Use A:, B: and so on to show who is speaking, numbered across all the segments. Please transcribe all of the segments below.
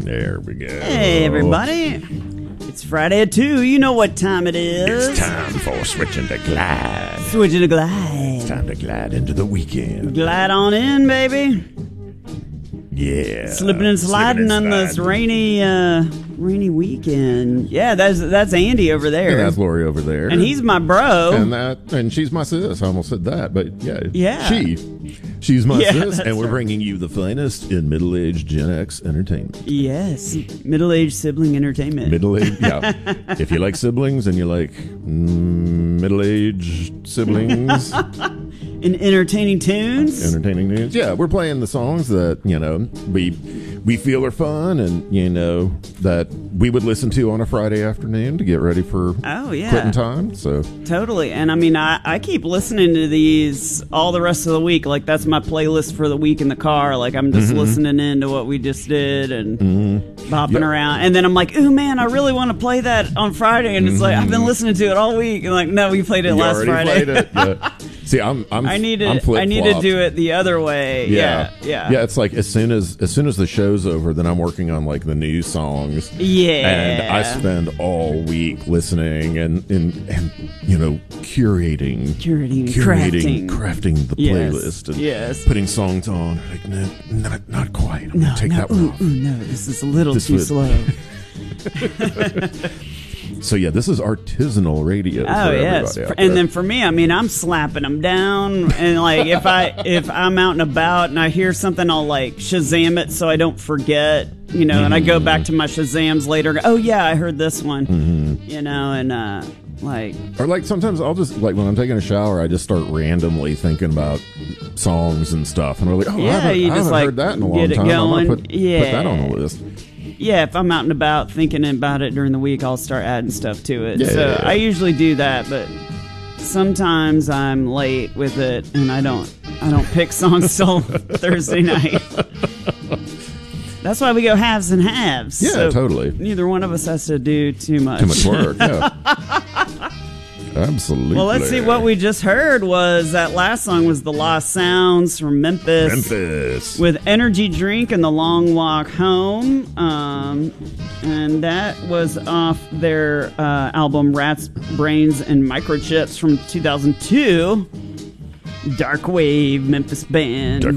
A: There we go.
B: Hey, everybody. It's Friday at 2. You know what time it is.
A: It's time for Switching to Glide.
B: Switching to Glide.
A: It's time to glide into the weekend.
B: Glide on in, baby.
A: Yeah.
B: Slipping and sliding on this rainy weekend. Yeah, that's Andy over there.
A: And that's Lori over there.
B: And he's my bro.
A: And she's my sis. I almost said that, but yeah. She's my sis, and we're bringing you the finest in middle-aged Gen X entertainment.
B: Yes, middle-aged sibling entertainment.
A: Middle-aged, yeah. If you like siblings and you like middle-aged siblings.
B: In entertaining tunes?
A: Yeah, we're playing the songs that, we feel are fun and, that we would listen to on a Friday afternoon to get ready for quitting time. So
B: totally. And I mean, I keep listening to these all the rest of the week. Like, that's my playlist for the week in the car. Like, I'm just listening into what we just did and bopping around. And then I'm like, ooh, man, I really want to play that on Friday. And it's like, I've been listening to it all week. And like, no, we played it last Friday.
A: Played it. Yeah. See, I need to
B: do it the other way. Yeah.
A: It's like as soon as the show's over, then I'm working on like the new songs.
B: Yeah.
A: And I spend all week listening and crafting the playlist and putting songs on. Like, no, not quite. I'm gonna take that one off.
B: No, this is a little too slow.
A: So yeah, this is artisanal radio.
B: Oh yes, and then for me, I mean, I'm slapping them down, and like if I'm out and about and I hear something, I'll like Shazam it so I don't forget, and I go back to my Shazams later. And go, oh yeah, I heard this one,
A: or like sometimes I'll just like when I'm taking a shower, I just start randomly thinking about songs and stuff, and I'm like, I haven't heard that in a long time. I'm gonna put that on the list.
B: Yeah, if I'm out and about thinking about it during the week, I'll start adding stuff to it. I usually do that, but sometimes I'm late with it, and I don't pick songs till Thursday night. That's why we go halves and halves.
A: Yeah, so totally.
B: Neither one of us has to do too much.
A: Too much work, yeah. Absolutely.
B: Well, let's see. What we just heard was that last song was The Lost Sounds from Memphis. With Energy Drink and The Long Walk Home. And that was off their album Rats, Brains, and Microchips from 2002. Dark Wave, Memphis band.
A: Dark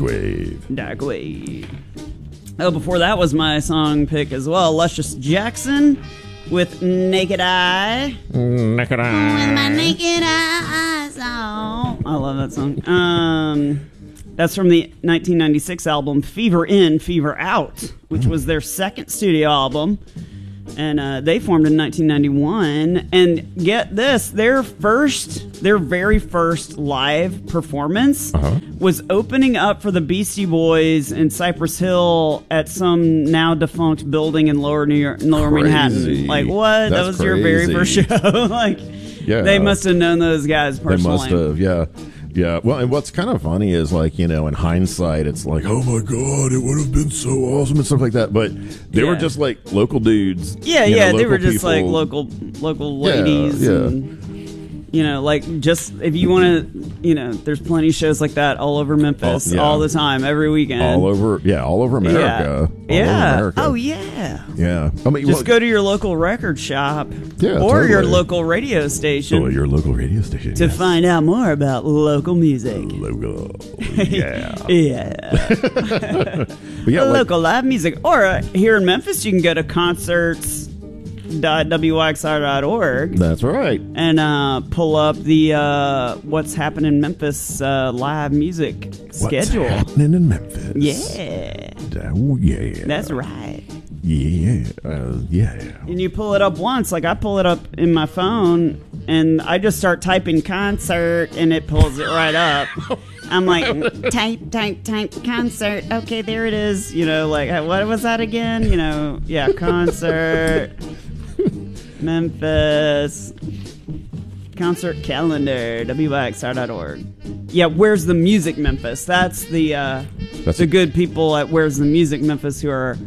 A: Wave.
B: Oh, before that was my song pick as well. Luscious Jackson with Naked Eye.
A: Naked Eye.
B: With my naked eyes on. I love that song. That's from the 1996 album Fever In, Fever Out, which was their second studio album. And they formed in 1991. And get this, their very first live performance was opening up for the Beastie Boys in Cypress Hill at some now defunct building in Lower Manhattan. Like, what? That was your very first show? Like, they must have known those guys personally.
A: They must have, yeah. Yeah, well, and what's kind of funny is, like, in hindsight, it's like, oh my God, it would have been so awesome and stuff like that. But they were just like local dudes.
B: Yeah, they were just like local ladies. And, like, just if you want to, there's plenty of shows like that all over Memphis all the time, every weekend.
A: All over America.
B: Yeah.
A: All over America.
B: Oh, yeah.
A: Yeah. I mean,
B: just go to your local record shop or your local radio station.
A: Or your local radio station.
B: To find out more about local music.
A: Local. Yeah.
B: Local live music. Or here in Memphis, you can go to concerts.wyxr.org.
A: That's right.
B: And pull up the What's Happening in Memphis live music schedule.
A: What's happening in Memphis?
B: Yeah.
A: Oh, yeah.
B: That's right.
A: Yeah.
B: And you pull it up once. Like, I pull it up in my phone, and I just start typing concert, and it pulls it right up. I'm like, type, concert. Okay, there it is. Like, what was that again? Concert. Memphis. Concert calendar. WYXR.org. Yeah, Where's the Music Memphis? That's the good people at Where's the Music Memphis who are,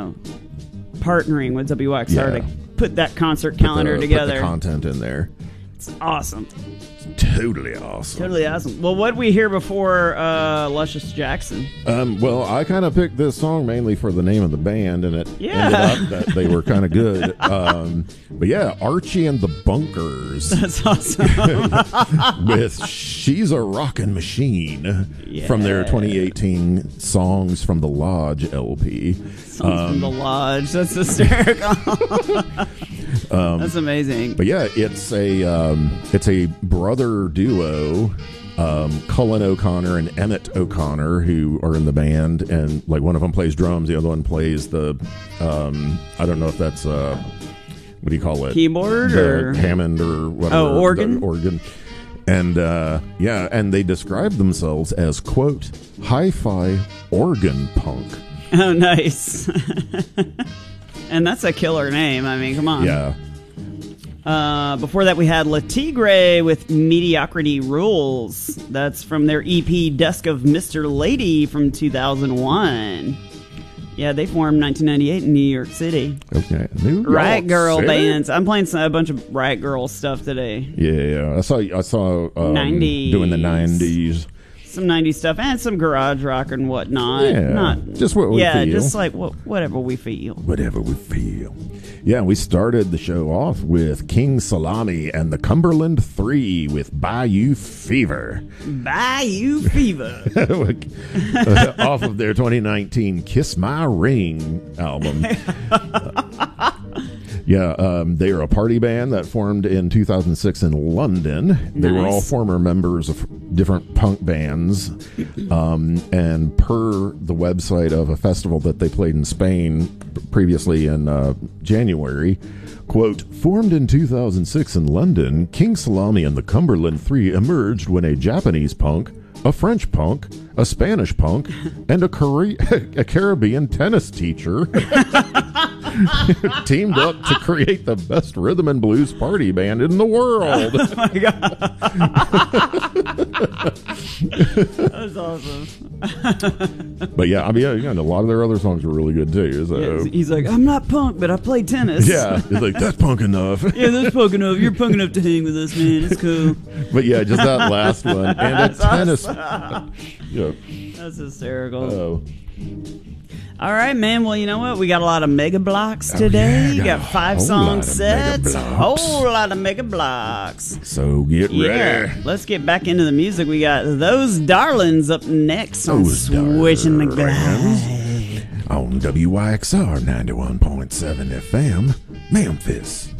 B: partnering with WYXR to put that concert calendar together.
A: Put the content in there.
B: It's awesome.
A: Totally awesome.
B: Totally awesome. Well, what did we hear before Luscious Jackson?
A: Well, I kind of picked this song mainly for the name of the band, and it ended up that they were kind of good. But yeah, Archie and the Bunkers.
B: That's awesome.
A: With She's a Rockin' Machine from their 2018 Songs from the Lodge LP.
B: Songs from the Lodge. That's hysterical. That's amazing.
A: But yeah, it's a brother duo, Cullen O'Connor and Emmett O'Connor, who are in the band, and like one of them plays drums, the other one plays the I don't know if that's what do you call it,
B: keyboard or
A: Hammond or whatever.
B: Oh, organ.
A: Organ. And and they describe themselves as, quote, hi-fi organ punk.
B: Oh, nice. And that's a killer name. I mean, come on.
A: Yeah.
B: Before that, we had La Tigre with Mediocrity Rules. That's from their EP Desk of Mr. Lady from 2001. Yeah, they formed 1998 in New York City.
A: Okay. New
B: Riot
A: York
B: Girl
A: City?
B: bands. I'm playing a bunch of Riot Girl stuff today.
A: Yeah. I saw
B: 90s.
A: doing the 90s.
B: Some 90s stuff and some garage rock and whatnot.
A: Yeah,
B: not
A: just what we feel.
B: Yeah, just like whatever we feel.
A: Whatever we feel. Yeah, we started the show off with King Salami and the Cumberland 3 with Bayou Fever.
B: Bayou Fever.
A: Off of their 2019 Kiss My Ring album. They are a party band that formed in 2006 in London. They were all former members of different punk bands. And per the website of a festival that they played in Spain previously in January, quote, formed in 2006 in London, King Salami and the Cumberland 3 emerged when a Japanese punk, a French punk, a Spanish punk, and a Caribbean tennis teacher teamed up to create the best rhythm and blues party band in the world.
B: Oh my God. That's awesome.
A: But yeah, I mean, a lot of their other songs are really good too. So.
B: Yeah, he's like, I'm not punk, but I play tennis.
A: Yeah, he's like, that's punk enough.
B: Yeah, that's punk enough. You're punk enough to hang with us, man. It's cool.
A: But yeah, just that last one. And a tennis. Yeah.
B: That's hysterical.
A: Oh.
B: All right, man. Well, you know what? We got a lot of mega blocks today. You got 5 song sets. Whole lot of mega blocks.
A: So get ready.
B: Let's get back into the music. We got Those Darlings up next on Switching the Guide.
A: On WYXR 91.7 FM, Memphis.